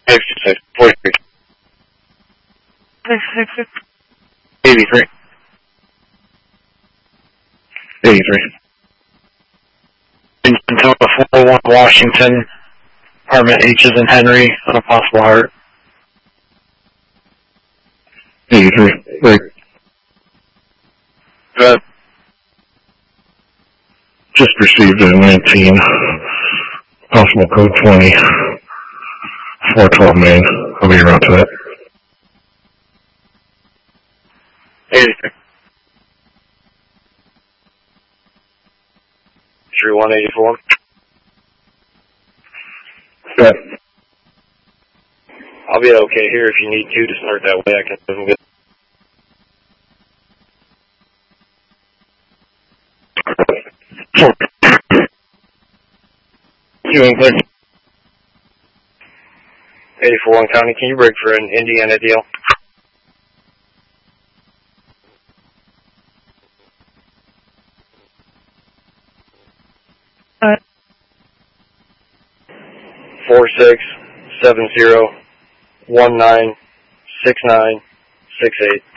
56, 43. 83. 83. Until the 401 Washington, Apartment H is in Henry, on a possible heart. 83. Wait. Good. Just received a 19. Possible code 20. 412 main. I'll be around to that. 83. 3184. Good. I'll be okay here if you need to start that way. I can move it. You in clear. 841 County, can you break for an Indiana deal? Alright. 4670196968.